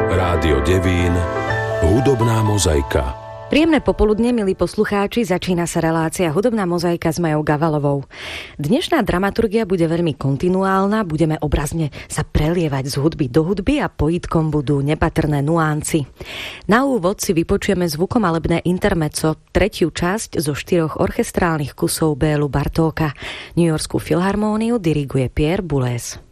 Rádio Devín, hudobná mozaika. Príjemné popoludne, milí poslucháči, začína sa relácia Hudobná mozaika s Majou Gavalovou. Dnešná dramaturgia bude veľmi kontinuálna, budeme obrazne sa prelievať z hudby do hudby a pojitkom budú nepatrné nuancy. Na úvod si vypočujeme zvukomalebné intermezzo, tretiu časť zo 4 orchestrálnych kusov Bélu Bartóka. New Yorkskú filharmóniu diriguje Pierre Boulez.